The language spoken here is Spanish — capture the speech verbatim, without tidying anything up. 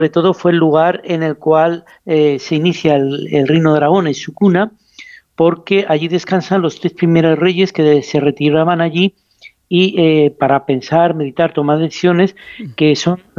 todo fue el lugar en el cual eh, se inicia el, el reino de Aragón, en su cuna, porque allí descansan los tres primeros reyes que se retiraban allí y eh, para pensar, meditar, tomar decisiones que son